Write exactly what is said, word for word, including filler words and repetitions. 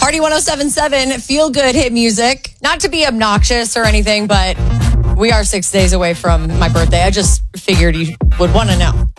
Party one oh seven point seven, feel good hit music. Not to be obnoxious or anything, but we are six days away from my birthday. I just figured you would want to know.